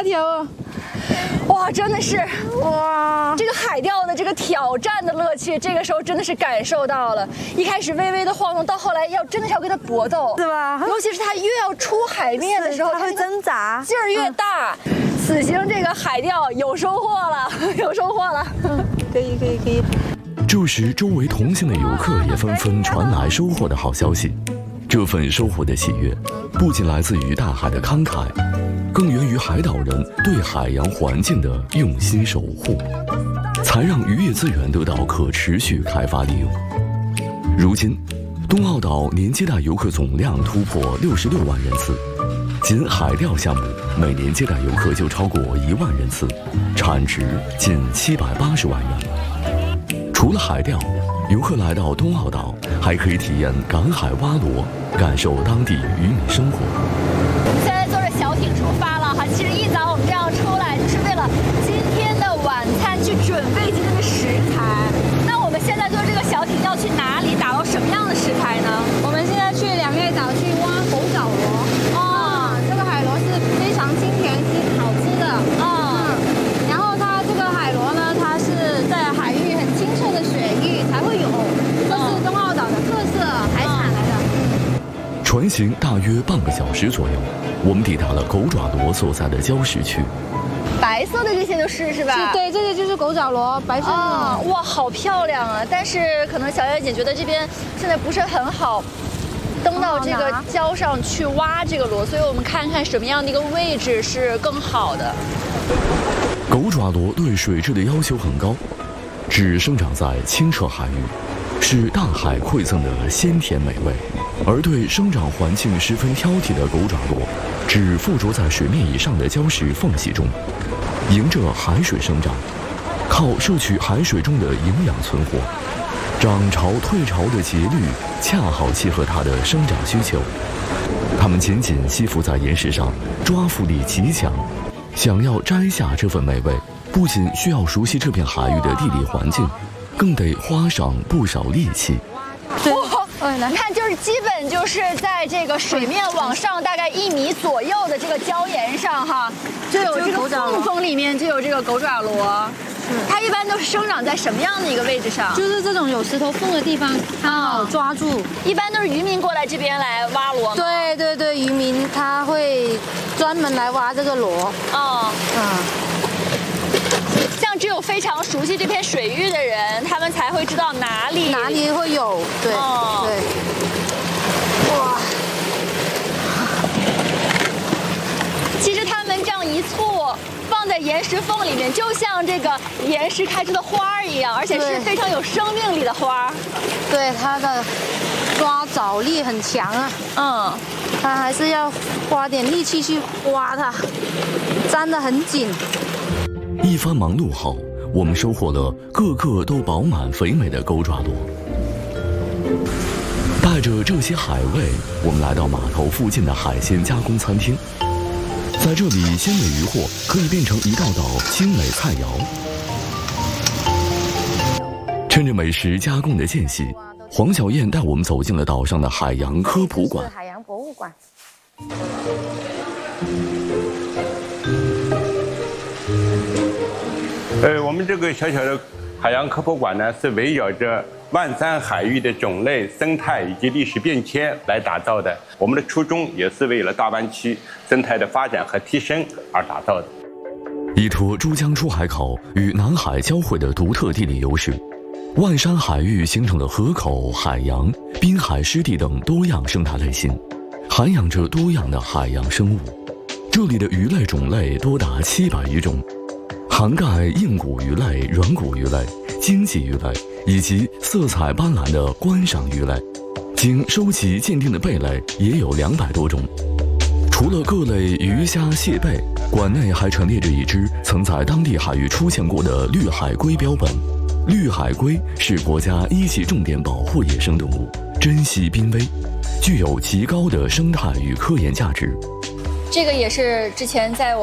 大条哦！ 哇，真的是哇！这个海钓的这个挑战的乐趣，这个时候真的是感受到了。一开始微微的晃动，到后来真的是要跟它搏斗， 是吧？ 尤其是它越要出海面的时候， 它会挣扎， 劲儿越大。此行这个海钓有收获了，有收获了。 可以。 这时，周围同行的游客也纷纷传来收获的好消息。这份收获的喜悦，不仅来自于大海的慷慨，更源于海岛人对海洋环境的用心守护，才让渔业资源得到可持续开发利用。如今，东澳岛年接待游客总量突破66万人次，仅海钓项目每年接待游客就超过1万人次，产值近780万元。除了海钓，游客来到东澳岛还可以体验赶海挖螺，感受当地渔民生活。 我们现在坐着小艇出发了哈，其实一早我们这样出来就是为了今天的晚餐去准备今天的食材。那我们现在坐这个小艇要去哪里，打捞什么样的食材呢？ 我们现在去两月岛去挖狗爪螺。这个海螺是非常清甜好吃的。然后它这个海螺呢，它是在海域很清澈的水域才会有，这是东澳岛的特色海产来的。 船行大约半个小时左右，我们抵达了狗爪螺所在的礁石区。 白色的这些是吧？ 对，这些就是狗爪螺，白色的。 哇，好漂亮啊！但是可能小月姐觉得这边现在不是很好登到这个礁上去挖这个螺，所以我们看看什么样的一个位置是更好的。 狗爪螺对水质的要求很高，只生长在清澈海域，是大海馈赠的鲜甜美味。而对生长环境十分挑剔的狗爪螺，只附着在水面以上的礁石缝隙中，迎着海水生长，靠摄取海水中的营养存活。涨潮退潮的节律恰好契合它的生长需求。它们紧紧吸附在岩石上，抓附力极强。想要摘下这份美味，不仅需要熟悉这片海域的地理环境，更得花上不少力气。 你看，就是基本就是在这个水面往上大概1米左右的这个礁岩上哈，就有这个缝里面就有这个狗爪螺。它一般都是生长在什么样的一个位置上？ 就是这种有石头缝的地方，它好抓住。 一般都是渔民过来这边来挖螺吗？ 对，渔民他会专门来挖这个螺。 像只有非常熟悉这片水域的人，他们才会知道哪里会有。对。哇！ 其实他们这样一簇放在岩石缝里面，就像这个岩石开出的花儿一样，而且是非常有生命力的花。 对，它的抓藻力很强啊。它还是要花点力气去挖它，粘得很紧。 一番忙碌后，我们收获了个个都饱满肥美的狗爪螺。带着这些海味，我们来到码头附近的海鲜加工餐厅。在这里，鲜美渔获可以变成一道道精美菜肴。趁着美食加工的间隙，黄小燕带我们走进了岛上的海洋科普馆。 海洋博物馆。 我们这个小小的海洋科普馆呢，是围绕着万山海域的种类、生态以及历史变迁来打造的。我们的初衷也是为了大湾区生态的发展和提升而打造的。 依托珠江出海口与南海交汇的独特地理优势，万山海域形成了河口、海洋、滨海湿地等多样生态类型，涵养着多样的海洋生物。这里的鱼类种类多达700余种，涵盖硬骨鱼类、软骨鱼类、经济鱼类以及色彩斑斓的观赏鱼类。经收集鉴定的贝类也有200多种。除了各类鱼虾蟹贝，馆内还陈列着一只曾在当地海域出现过的绿海龟标本。绿海龟是国家1级重点保护野生动物，珍稀濒危，具有极高的生态与科研价值。 这个也是之前在